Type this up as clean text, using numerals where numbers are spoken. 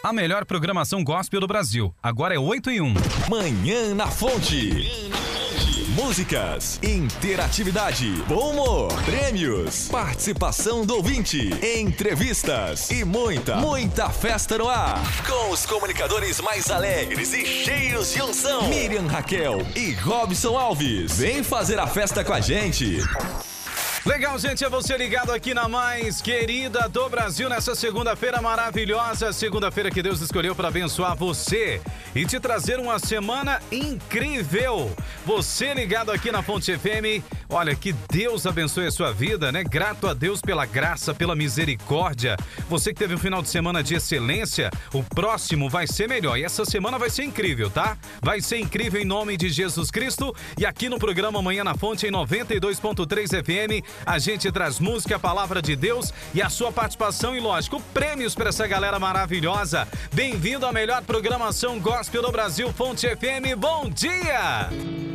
A melhor programação gospel do Brasil. Agora é 8 em 1. Manhã na Fonte. Músicas, interatividade, bom humor, prêmios, participação do ouvinte, entrevistas e muita festa no ar. Com os comunicadores mais alegres e cheios de unção, Miriam Raquel e Robson Alves. Vem fazer a festa com a gente. Legal, gente, é você ligado aqui na mais querida do Brasil nessa segunda-feira maravilhosa, segunda-feira que Deus escolheu para abençoar você e te trazer uma semana incrível. Você ligado aqui na Fonte FM, olha, que Deus abençoe a sua vida, né? Grato a Deus pela graça, pela misericórdia. Você que teve um final de semana de excelência, o próximo vai ser melhor e essa semana vai ser incrível, tá? Vai ser incrível em nome de Jesus Cristo e aqui no programa Manhã na Fonte em 92.3 FM, a gente traz música, a palavra de Deus e a sua participação e, lógico, prêmios para essa galera maravilhosa. Bem-vindo à melhor programação gospel do Brasil, Fonte FM. Bom dia!